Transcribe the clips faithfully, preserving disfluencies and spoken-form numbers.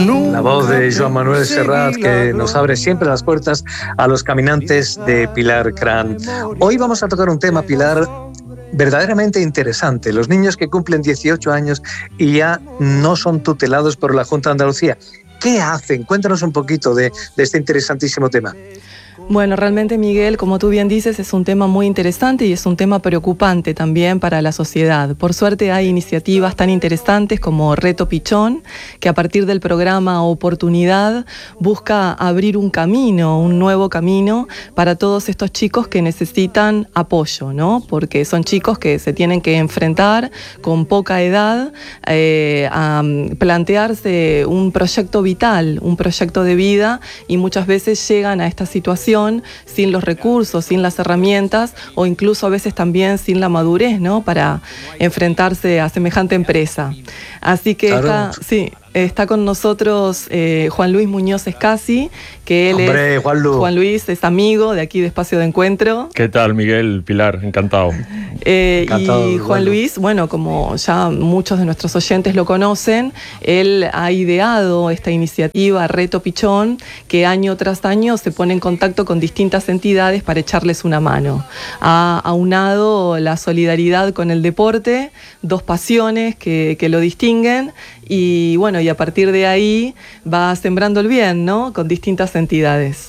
La voz de Joan Manuel Serrat, que nos abre siempre las puertas a los caminantes de Pilar Cran. Hoy vamos a tocar un tema, Pilar, verdaderamente interesante. Los niños que cumplen dieciocho años y ya no son tutelados por la Junta de Andalucía. ¿Qué hacen? Cuéntanos un poquito de, de este interesantísimo tema. Bueno, realmente, Miguel, como tú bien dices, es un tema muy interesante y es un tema preocupante también para la sociedad. Por suerte hay iniciativas tan interesantes como Reto Pichón, que a partir del programa Oportunidad busca abrir un camino, un nuevo camino para todos estos chicos que necesitan apoyo, ¿no? Porque son chicos que se tienen que enfrentar con poca edad eh, a plantearse un proyecto vital, un proyecto de vida, y muchas veces llegan a esta situación sin los recursos, sin las herramientas o incluso a veces también sin la madurez, ¿no? Para enfrentarse a semejante empresa. Así que claro. está, sí, está con nosotros eh, Juan Luis Muñoz Escasi, que él Hombre, es Juan, Lu. Juan Luis, es amigo de aquí de Espacio de Encuentro. ¿Qué tal, Miguel? Pilar, encantado. Eh, encantado y Juan Luis, bueno, como ya muchos de nuestros oyentes lo conocen, él ha ideado esta iniciativa Reto Pichón, que año tras año se pone en contacto con distintas entidades para echarles una mano. Ha aunado la solidaridad con el deporte, dos pasiones que, que lo distinguen, y bueno, y a partir de ahí va sembrando el bien, ¿no? Con distintas entidades.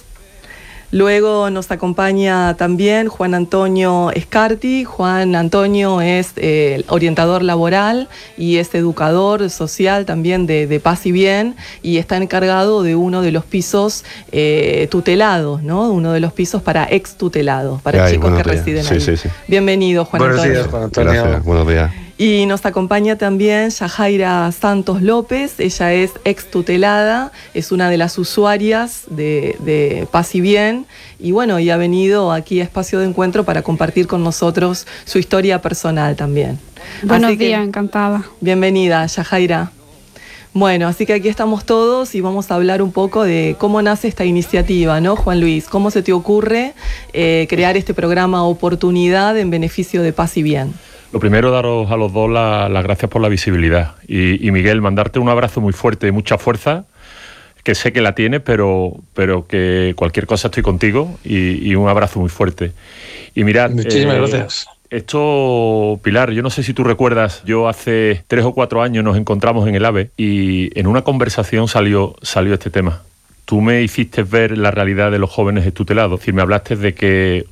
Luego nos acompaña también Juan Antonio Escarti. Juan Antonio es eh, orientador laboral y es educador social también de, de Paz y Bien, y está encargado de uno de los pisos eh, tutelados, ¿no? Uno de los pisos para ex tutelados, para Ay, chicos que días. residen sí, ahí. Sí, sí. Bienvenido, Juan Buenos Antonio. días, Juan Antonio. Gracias, buenos días. Y nos acompaña también Yajaira Santos López. Ella es ex tutelada, es una de las usuarias de, de Paz y Bien, y bueno, y ha venido aquí a Espacio de Encuentro para compartir con nosotros su historia personal también. Buenos así días, que, encantada. Bienvenida, Yajaira. Bueno, así que aquí estamos todos y vamos a hablar un poco de cómo nace esta iniciativa, ¿no, Juan Luis? ¿Cómo se te ocurre eh, crear este programa Oportunidad en beneficio de Paz y Bien? Lo primero, daros a los dos las la gracias por la visibilidad. Y, y Miguel, mandarte un abrazo muy fuerte, mucha fuerza, que sé que la tienes, pero, pero que cualquier cosa estoy contigo, y, y un abrazo muy fuerte. Y mirad, muchísimas eh, gracias. Esto, Pilar, yo no sé si tú recuerdas, yo hace tres o cuatro años nos encontramos en el AVE y en una conversación salió, salió este tema. Tú me hiciste ver la realidad de los jóvenes tutelados, es decir, me hablaste de que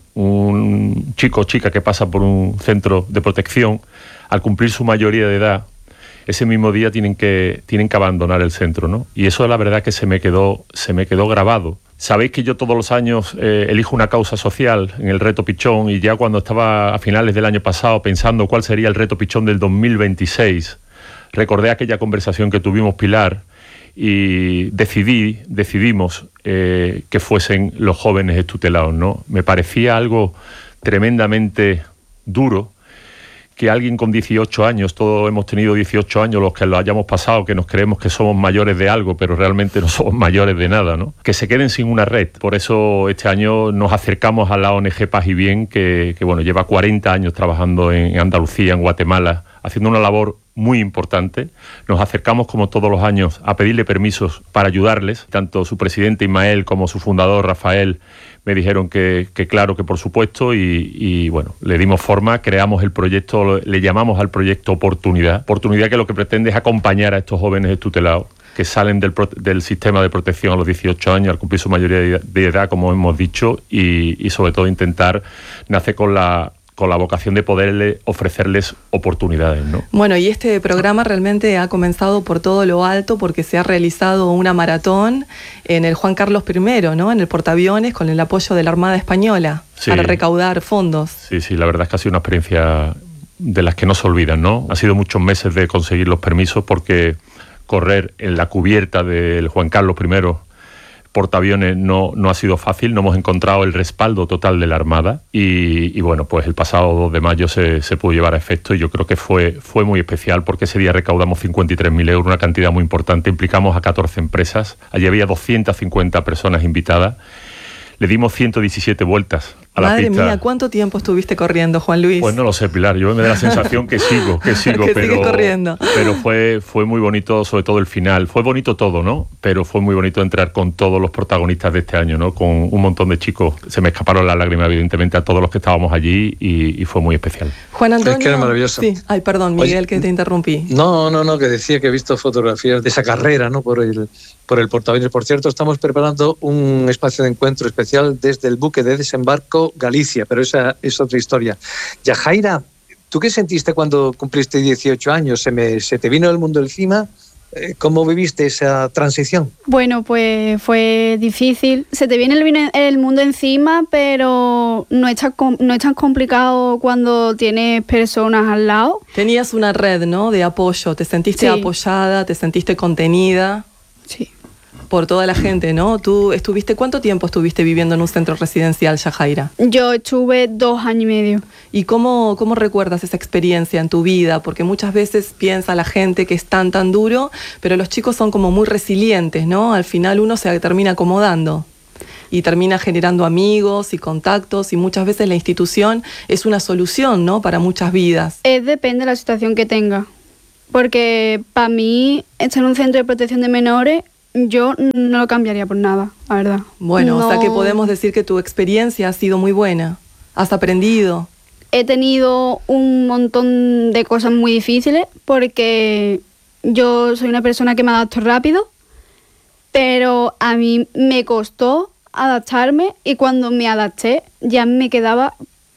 un chico o chica que pasa por un centro de protección, al cumplir su mayoría de edad, ese mismo día tienen que, tienen que abandonar el centro, ¿no? Y eso la verdad que se me quedó, se me quedó grabado. Sabéis que yo todos los años eh, elijo una causa social en el Reto Pichón, y ya cuando estaba a finales del año pasado pensando cuál sería el Reto Pichón del dos mil veintiséis, recordé aquella conversación que tuvimos, Pilar, y decidí, decidimos eh, que fuesen los jóvenes tutelados, ¿no? Me parecía algo tremendamente duro que alguien con dieciocho años, todos hemos tenido dieciocho años, los que lo hayamos pasado, que nos creemos que somos mayores de algo, pero realmente no somos mayores de nada, ¿no? Que se queden sin una red. Por eso este año nos acercamos a la O N G Paz y Bien, que, que bueno, lleva cuarenta años trabajando en Andalucía, en Guatemala, haciendo una labor muy importante. Nos acercamos, como todos los años, a pedirle permisos para ayudarles. Tanto su presidente Ismael como su fundador Rafael me dijeron que, que claro, que por supuesto, y, y bueno, le dimos forma, creamos el proyecto, le llamamos al proyecto Oportunidad. Oportunidad que lo que pretende es acompañar a estos jóvenes tutelados que salen del, del sistema de protección a los dieciocho años, al cumplir su mayoría de edad, como hemos dicho, y, y sobre todo intentar, nace con la con la vocación de poderle ofrecerles oportunidades, ¿no? Bueno, y este programa realmente ha comenzado por todo lo alto, porque se ha realizado una maratón en el Juan Carlos primero, ¿no? En el portaaviones, con el apoyo de la Armada Española, sí, para recaudar fondos. Sí, sí, la verdad es que ha sido una experiencia de las que no se olvidan, ¿no? Ha sido muchos meses de conseguir los permisos, porque correr en la cubierta del Juan Carlos primero portaaviones no, no ha sido fácil. No hemos encontrado el respaldo total de la Armada y, y bueno, pues el pasado dos de mayo se, se pudo llevar a efecto, y yo creo que fue, fue muy especial, porque ese día recaudamos cincuenta y tres mil euros, una cantidad muy importante. Implicamos a catorce empresas, allí había doscientas cincuenta personas invitadas, le dimos ciento diecisiete vueltas a la Madre pista. mía, ¿cuánto tiempo estuviste corriendo, Juan Luis? Pues no lo sé, Pilar, yo me da la sensación que sigo, que sigo, que pero, sigues corriendo. pero fue, fue muy bonito, sobre todo el final. Fue bonito todo, ¿no? Pero fue muy bonito entrar con todos los protagonistas de este año, ¿no? Con un montón de chicos. Se me escaparon las lágrimas, evidentemente, a todos los que estábamos allí y, y fue muy especial. Juan Antonio... Es que era maravilloso. Sí. Ay, perdón, Miguel, Oye, que te interrumpí. No, no, no, que decía que he visto fotografías de esa carrera, ¿no? Por el, por el portaaviones. Por cierto, estamos preparando un espacio de encuentro especial desde el buque de desembarco Galicia, pero esa es otra historia. Yajaira, ¿tú qué sentiste cuando cumpliste dieciocho años? ¿Se, me, se te vino el mundo encima? ¿Cómo viviste esa transición? Bueno, pues fue difícil. Se te viene el, el mundo encima, pero no es, tan, no es tan complicado cuando tienes personas al lado. Tenías una red, ¿no?, de apoyo. Te sentiste Sí. apoyada, te sentiste contenida. Sí. Por toda la gente, ¿no? Tú estuviste, ¿cuánto tiempo estuviste viviendo en un centro residencial, Yajaira? Yo estuve dos años y medio. ¿Y cómo, cómo recuerdas esa experiencia en tu vida? Porque muchas veces piensa la gente que es tan, tan duro, pero los chicos son como muy resilientes, ¿no? Al final uno se termina acomodando y termina generando amigos y contactos, y muchas veces la institución es una solución, ¿no?, para muchas vidas. Es depende de la situación que tenga. Porque para mí, estar en un centro de protección de menores, yo no lo cambiaría por nada, la verdad. Bueno, No. o sea que podemos decir que tu experiencia ha sido muy buena. Has aprendido. He tenido un montón de cosas muy difíciles porque yo soy una persona que me adapto rápido, pero a mí me costó adaptarme, y cuando me adapté ya me quedaba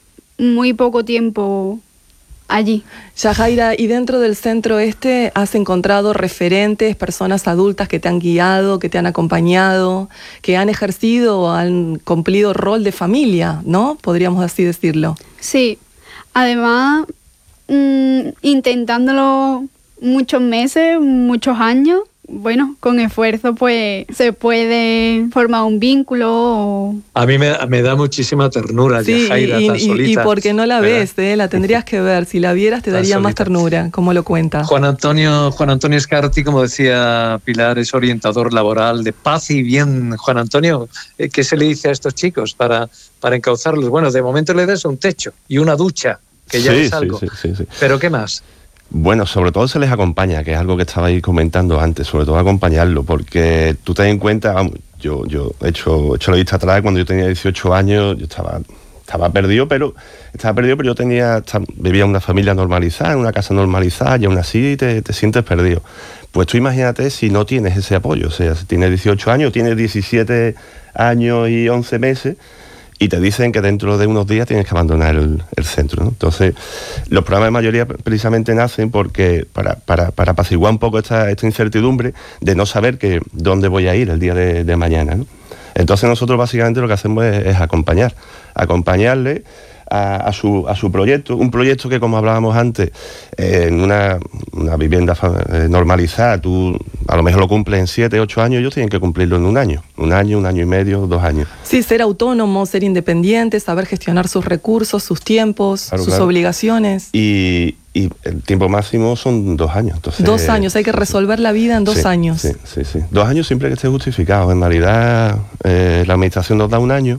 muy poco tiempo allí. Yajaira, ¿y dentro del centro este has encontrado referentes, personas adultas que te han guiado, que te han acompañado, que han ejercido o han cumplido rol de familia, ¿no? Podríamos así decirlo. Sí, además, mmm, intentándolo muchos meses, muchos años, bueno, con esfuerzo pues se puede formar un vínculo. O... A mí me, me da muchísima ternura, sí, Yajaira, y, tan y, solita. y porque no la ¿verdad? ves, ¿eh? La tendrías que ver. Si la vieras te Tan daría más solita. ternura, como lo cuenta. Juan Antonio, Juan Antonio Escarti, como decía Pilar, es orientador laboral de Paz y Bien. Juan Antonio, ¿qué se le dice a estos chicos para, para encauzarlos? Bueno, de momento le das un techo y una ducha, que ya sí, es algo. Sí, sí, sí, sí. ¿Pero qué más? Bueno, sobre todo se les acompaña, que es algo que estabais comentando antes, sobre todo acompañarlo, porque tú ten en cuenta, vamos, yo, yo he hecho, he hecho la vista atrás. Cuando yo tenía dieciocho años, yo estaba, estaba perdido, pero estaba perdido, pero yo tenía, vivía en una familia normalizada, en una casa normalizada, y aún así te, te sientes perdido. Pues tú imagínate si no tienes ese apoyo, o sea, si tienes dieciocho años, tienes diecisiete años y once meses, y te dicen que dentro de unos días tienes que abandonar el, el centro, ¿no? Entonces, los programas de mayoría precisamente nacen porque para, para, para apaciguar un poco esta, esta incertidumbre de no saber que dónde voy a ir el día de, de mañana, ¿no? Entonces nosotros básicamente lo que hacemos es, es acompañar, acompañarle a, a, su, a su proyecto, un proyecto que, como hablábamos antes, eh, en una, una vivienda eh, normalizada, tú a lo mejor lo cumples en siete, ocho años, ellos tienen que cumplirlo en un año, un año, un año y medio, dos años. Sí, ser autónomo, ser independiente, saber gestionar sus recursos, sus tiempos, Claro, sus claro. obligaciones. Y, y el tiempo máximo son dos años. Entonces, Dos años, hay que resolver la vida en dos sí, años. Sí, sí, sí. Dos años siempre que esté justificado. En realidad, eh, la administración nos da un año,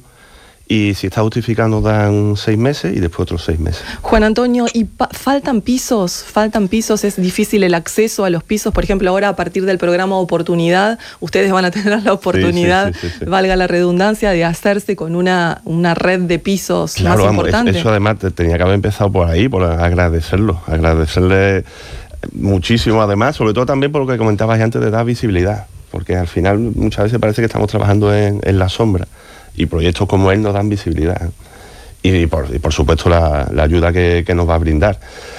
y si está justificado nos dan seis meses y después otros seis meses. Juan Antonio, ¿y pa- faltan pisos? ¿Faltan pisos? ¿Es difícil el acceso a los pisos? Por ejemplo, ahora a partir del programa Oportunidad, ustedes van a tener la oportunidad, sí, sí, sí, sí. valga la redundancia, de hacerse con una, una red de pisos Claro, más vamos, importante. eso además te- tenía que haber empezado por ahí, por agradecerlo, agradecerle muchísimo, además, sobre todo también por lo que comentabas antes de dar visibilidad, porque al final muchas veces parece que estamos trabajando en, en la sombra, y proyectos como él nos dan visibilidad, y, y, por, y por supuesto la, la ayuda que, que nos va a brindar,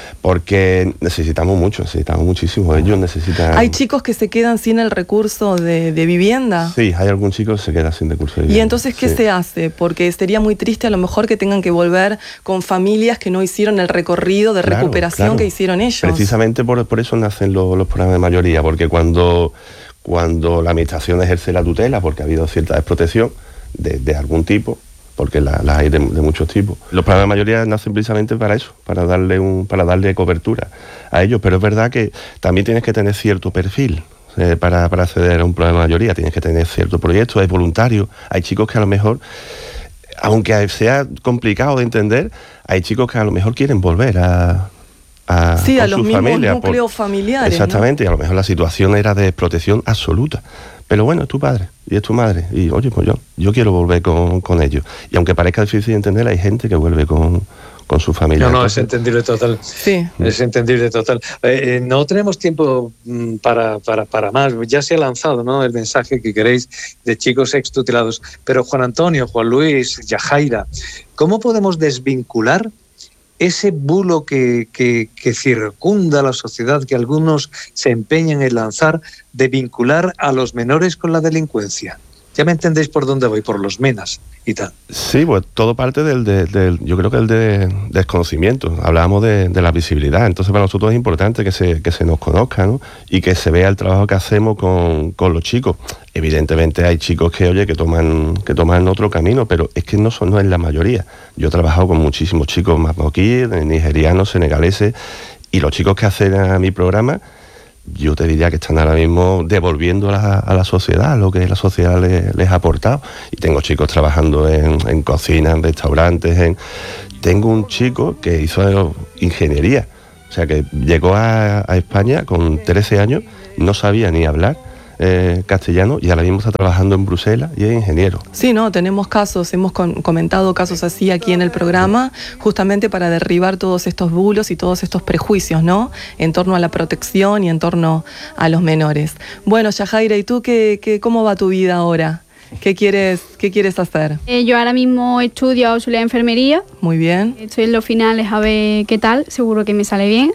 porque necesitamos mucho, necesitamos muchísimo, ellos necesitan... ¿Hay chicos que se quedan sin el recurso de, de vivienda? Sí, hay algún chico que se queda sin recursos de ¿Y vivienda. entonces qué Sí. se hace? Porque sería muy triste a lo mejor que tengan que volver con familias que no hicieron el recorrido de Claro, recuperación claro. que hicieron ellos. Precisamente por, por eso nacen los, los programas de mayoría, porque cuando, cuando la administración ejerce la tutela, porque ha habido cierta desprotección de, de algún tipo, porque las la hay de, de muchos tipos, los programas de mayoría nacen precisamente para eso, para darle, un, para darle cobertura a ellos. Pero es verdad que también tienes que tener cierto perfil eh, para, para acceder a un programa de mayoría, tienes que tener cierto proyecto, es voluntario. Hay chicos que a lo mejor aunque sea complicado de entender, hay chicos que a lo mejor quieren volver a... A, sí, a los su mismos familia, núcleos por, familiares. Exactamente, ¿no? Y a lo mejor la situación era de desprotección absoluta. Pero bueno, es tu padre y es tu madre. Y oye, pues yo, yo quiero volver con, con ellos. Y aunque parezca difícil de entender, hay gente que vuelve con, con su familia. No, no, Entonces, es entendible total. Sí. Es entendible total. Eh, eh, no tenemos tiempo mm, para, para, para más. Ya se ha lanzado, ¿no?, el mensaje que queréis de chicos extutelados. Pero Juan Antonio, Juan Luis, Yajaira, ¿cómo podemos desvincular ese bulo que, que, que circunda la sociedad, que algunos se empeñan en lanzar, de vincular a los menores con la delincuencia? Ya me entendéis por dónde voy, por los menas y tal. Sí, pues todo parte del, de, del, yo creo que el de desconocimiento. Hablábamos de, de la visibilidad, entonces para nosotros es importante que se, que se nos conozca, ¿no? Y que se vea el trabajo que hacemos con, con los chicos. Evidentemente hay chicos que, oye, que toman, que toman otro camino, pero es que no, son, no es la mayoría. Yo he trabajado con muchísimos chicos marroquíes, nigerianos, senegaleses, y los chicos que hacen a mi programa, yo te diría que están ahora mismo devolviendo a la, a la sociedad lo que la sociedad les, les ha aportado. Y tengo chicos trabajando en, en cocina, en restaurantes. En... Tengo un chico que hizo ingeniería, o sea, que llegó a, a España con trece años, no sabía ni hablar eh, castellano, y ahora mismo está trabajando en Bruselas y es ingeniero. Sí, no, tenemos casos, hemos con, comentado casos así aquí en el programa, justamente para derribar todos estos bulos y todos estos prejuicios, ¿no?, en torno a la protección y en torno a los menores. Bueno, Yajaira, ¿y tú qué, qué, cómo va tu vida ahora? ¿Qué quieres, qué quieres hacer? Eh, yo ahora mismo estudio auxiliar de enfermería. Muy bien. Estoy en los finales a ver qué tal, seguro que me sale bien.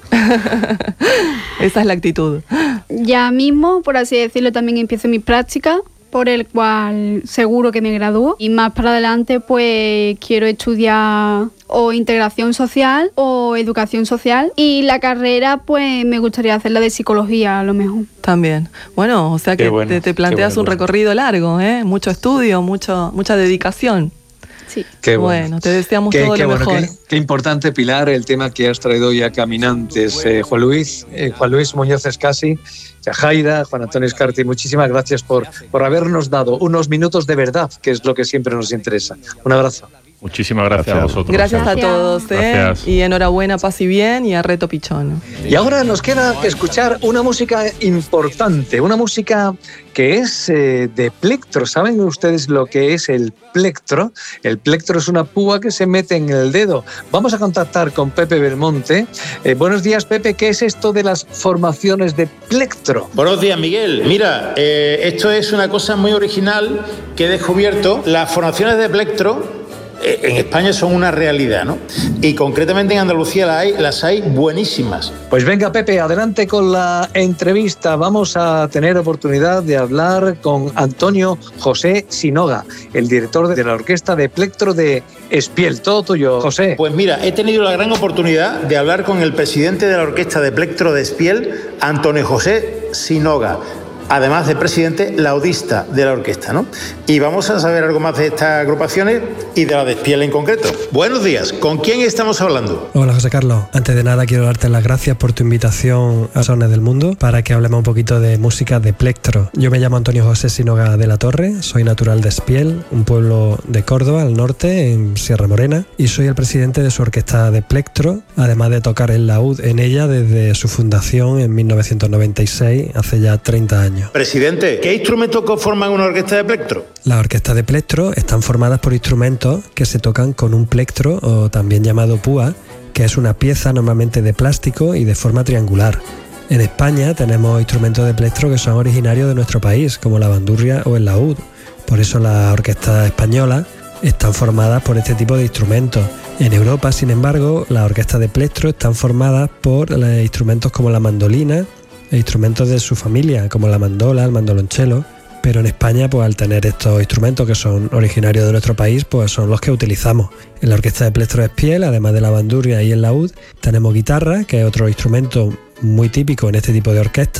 Esa es la actitud. Ya mismo, por así decirlo, también empiezo mis prácticas, por el cual seguro que me gradúo. Y más para adelante, pues quiero estudiar o integración social o educación social. Y la carrera, pues me gustaría hacer la de psicología a lo mejor. También. Bueno, o sea que bueno, te, te planteas bueno, un recorrido largo, ¿eh? Mucho estudio, mucho, mucha dedicación. Sí. Qué bueno. bueno, te deseamos qué, todo qué lo bueno, mejor. Qué, qué importante, Pilar, el tema que has traído hoy a Caminantes. Eh, Juan Luis, eh, Juan Luis Muñoz Escasi, Yajaira, Juan Antonio Escarti, muchísimas gracias por, por habernos dado unos minutos de verdad, que es lo que siempre nos interesa. Un abrazo. Muchísimas gracias, Gracias. a vosotros. Gracias a todos, ¿eh? Gracias. Y enhorabuena, paz y bien, y a Reto Pichón. Y ahora nos queda escuchar una música importante, una música que es eh, de plectro. ¿Saben ustedes lo que es el plectro? El plectro es una púa que se mete en el dedo. Vamos a contactar con Pepe Belmonte. Eh, buenos días, Pepe. ¿Qué es esto de las formaciones de plectro? Buenos días, Miguel. Mira, eh, esto es una cosa muy original que he descubierto. Las formaciones de plectro en España son una realidad, ¿no? Y concretamente en Andalucía las hay, las hay buenísimas. Pues venga, Pepe, adelante con la entrevista. Vamos a tener oportunidad de hablar con Antonio José Sinoga, el director de la Orquesta de Plectro de Espiel. Todo tuyo, José. Pues mira, he tenido la gran oportunidad de hablar con el presidente de la Orquesta de Plectro de Espiel, Antonio José Sinoga, además de presidente laudista de la orquesta, ¿no? Y vamos a saber algo más de estas agrupaciones y de la de Espiel en concreto. Buenos días, ¿con quién estamos hablando? Hola, José Carlos. Antes de nada quiero darte las gracias por tu invitación a Sones del Mundo para que hablemos un poquito de música de plectro. Yo me llamo Antonio José Sinoga de la Torre, soy natural de Espiel, un pueblo de Córdoba, al norte, en Sierra Morena, y soy el presidente de su orquesta de plectro, además de tocar el laúd en ella desde su fundación en mil novecientos noventa y seis, hace ya treinta años. Presidente, ¿qué instrumentos conforman una orquesta de plectro? Las orquestas de plectro están formadas por instrumentos que se tocan con un plectro, o también llamado púa, que es una pieza normalmente de plástico y de forma triangular. En España tenemos instrumentos de plectro que son originarios de nuestro país, como la bandurria o el laúd. Por eso las orquestas españolas están formadas por este tipo de instrumentos. En Europa, sin embargo, las orquestas de plectro están formadas por instrumentos como la mandolina e instrumentos de su familia, como la mandola, el mandolonchelo. Pero en España, pues al tener estos instrumentos que son originarios de nuestro país, pues son los que utilizamos. En la orquesta de plectro de Espiel, además de la bandurria y el laúd, tenemos guitarra, que es otro instrumento muy típico en este tipo de orquestas.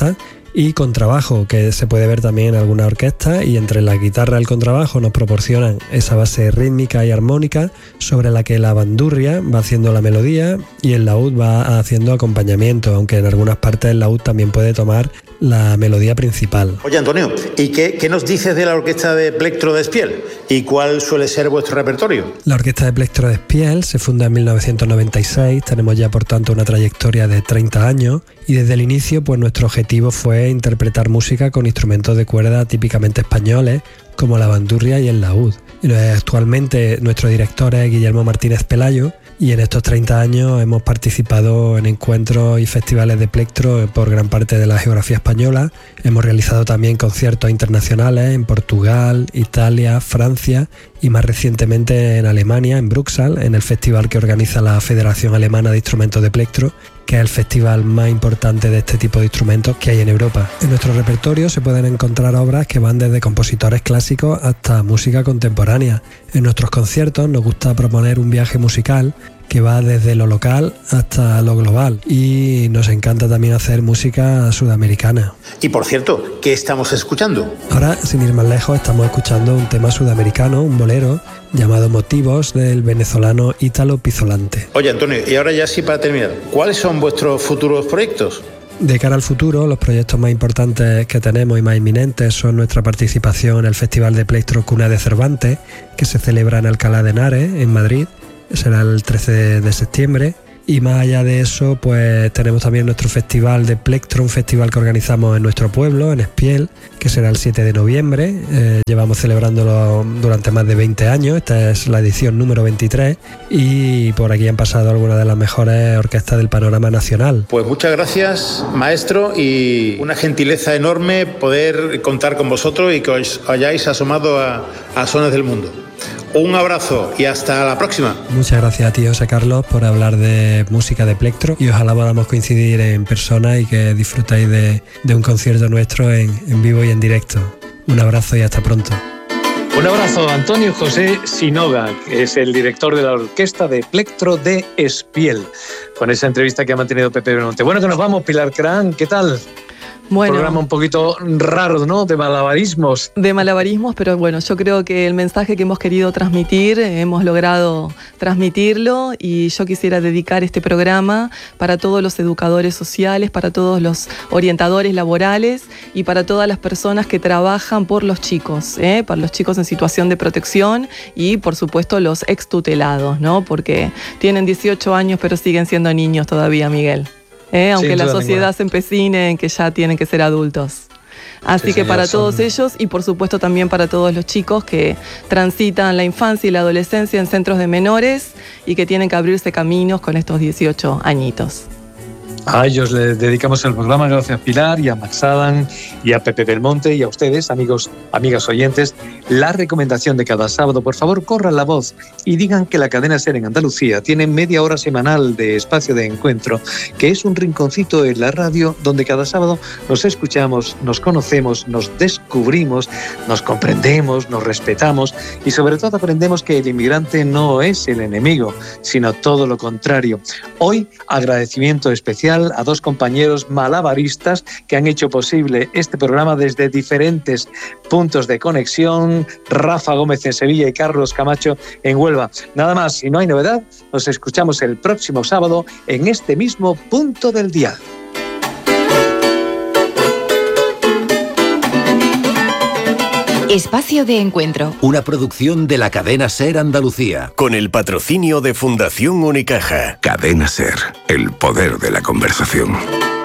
y contrabajo, que se puede ver también en alguna orquesta, y entre la guitarra y el contrabajo nos proporcionan esa base rítmica y armónica sobre la que la bandurria va haciendo la melodía y el laúd va haciendo acompañamiento, aunque en algunas partes el laúd también puede tomar la melodía principal. Oye, Antonio, ¿y qué, qué nos dices de la orquesta de Plectro de Espiel? ¿Y cuál suele ser vuestro repertorio? La orquesta de Plectro de Espiel se funda en mil novecientos noventa y seis, tenemos ya por tanto una trayectoria de treinta años, y desde el inicio pues nuestro objetivo fue interpretar música con instrumentos de cuerda típicamente españoles como la bandurria y el laúd. Actualmente nuestro director es Guillermo Martínez Pelayo, y en estos treinta años hemos participado en encuentros y festivales de plectro por gran parte de la geografía española. Hemos realizado también conciertos internacionales en Portugal, Italia, Francia y más recientemente en Alemania, en Bruxelles, en el festival que organiza la Federación Alemana de Instrumentos de Plectro, que es el festival más importante de este tipo de instrumentos que hay en Europa. En nuestro repertorio se pueden encontrar obras que van desde compositores clásicos hasta música contemporánea. En nuestros conciertos nos gusta proponer un viaje musical que va desde lo local hasta lo global, y nos encanta también hacer música sudamericana. Y por cierto, ¿qué estamos escuchando? Ahora, sin ir más lejos, estamos escuchando un tema sudamericano, un bolero, llamado Motivos, del venezolano Ítalo Pizzolante. Oye, Antonio, y ahora ya sí para terminar, ¿cuáles son vuestros futuros proyectos? De cara al futuro, los proyectos más importantes que tenemos y más inminentes son nuestra participación en el Festival de Plectro Cuna de Cervantes, que se celebra en Alcalá de Henares, en Madrid. Será el trece de septiembre. Y más allá de eso, pues tenemos también nuestro festival de Plectro, un festival que organizamos en nuestro pueblo, en Espiel, que será el siete de noviembre. Eh, llevamos celebrándolo durante más de veinte años, esta es la edición número veintitrés, y por aquí han pasado algunas de las mejores orquestas del panorama nacional. Pues muchas gracias, maestro, y una gentileza enorme poder contar con vosotros y que os hayáis asomado a, a Sones del Mundo. Un abrazo y hasta la próxima. Muchas gracias a ti, José Carlos, por hablar de música de plectro, y ojalá podamos coincidir en persona y que disfrutéis de, de un concierto nuestro en, en vivo y en directo. Un abrazo y hasta pronto. Un abrazo a Antonio José Sinoga, que es el director de la orquesta de Plectro de Espiel, con esa entrevista que ha mantenido Pepe Belmonte. Bueno, que nos vamos, Pilar Crán, ¿qué tal? Bueno, un programa un poquito raro, ¿no? De malabarismos. De malabarismos, pero bueno, yo creo que el mensaje que hemos querido transmitir, hemos logrado transmitirlo, y yo quisiera dedicar este programa para todos los educadores sociales, para todos los orientadores laborales y para todas las personas que trabajan por los chicos, ¿eh? Para los chicos en situación de protección y, por supuesto, los extutelados, ¿no? Porque tienen dieciocho años, pero siguen siendo niños todavía, Miguel. Eh, aunque la sociedad ninguna. se empecine en que ya tienen que ser adultos. Así sí, que para son... todos ellos, y por supuesto también para todos los chicos que transitan la infancia y la adolescencia en centros de menores y que tienen que abrirse caminos con estos dieciocho añitos. A ellos les dedicamos el programa, gracias Pilar, y a Max Adam, y a Pepe Belmonte, y a ustedes, amigos, amigas oyentes, la recomendación de cada sábado. Por favor, corran la voz y digan que la cadena SER en Andalucía tiene media hora semanal de espacio de encuentro, que es un rinconcito en la radio donde cada sábado nos escuchamos, nos conocemos, nos descubrimos, nos comprendemos, nos respetamos y sobre todo aprendemos que el inmigrante no es el enemigo, sino todo lo contrario. Hoy, agradecimiento especial a dos compañeros malabaristas que han hecho posible este programa desde diferentes puntos de conexión, Rafa Gómez en Sevilla y Carlos Camacho en Huelva. Nada más, si no hay novedad, nos escuchamos el próximo sábado en este mismo punto del dial. Espacio de Encuentro. Una producción de la cadena SER Andalucía. Con el patrocinio de Fundación Unicaja. Cadena SER, el poder de la conversación.